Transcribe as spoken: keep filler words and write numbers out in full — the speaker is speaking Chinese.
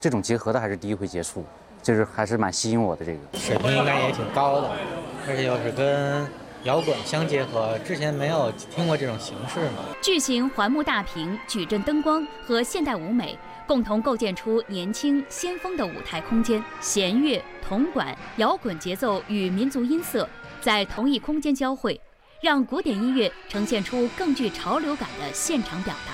这种结合的还是第一回接触，就是还是蛮吸引我的。这个水平应该也挺高的，而且又是跟摇滚相结合，之前没有听过这种形式嘛。 巨型环幕大屏、矩阵灯光和现代舞美共同构建出年轻先锋的舞台空间，弦乐、铜管、摇滚节奏与民族音色在同一空间交汇，让古典音乐呈现出更具潮流感的现场表达。